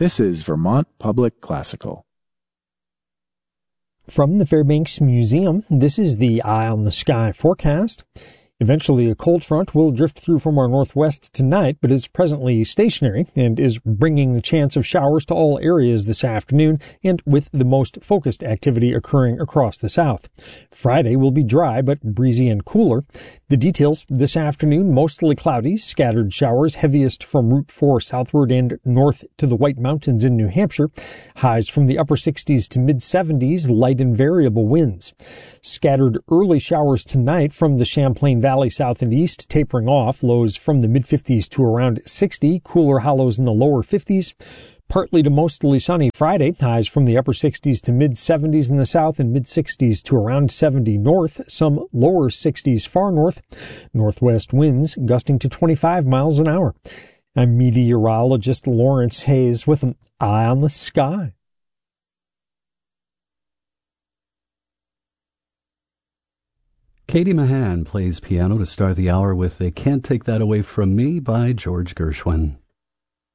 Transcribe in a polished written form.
This is Vermont Public Classical. From the Fairbanks Museum, this is the Eye on the Sky forecast. Eventually, a cold front will drift through from our northwest tonight, but is presently stationary and is bringing the chance of showers to all areas this afternoon, and with the most focused activity occurring across the south. Friday will be dry but breezy and cooler. The details this afternoon: mostly cloudy, scattered showers, heaviest from Route 4 southward and north to the White Mountains in New Hampshire. Highs from the upper 60s to mid-70s, light and variable winds. Scattered early showers tonight from the Champlain Valley south and east, tapering off, lows from the mid-50s to around 60, cooler hollows in the lower 50s. Partly to mostly sunny Friday, highs from the upper 60s to mid-70s in the south and mid-60s to around 70 north, some lower 60s far north. Northwest winds gusting to 25 miles an hour. I'm meteorologist Lawrence Hayes with an Eye on the Sky. Katie Mahan plays piano to start the hour with They Can't Take That Away From Me by George Gershwin.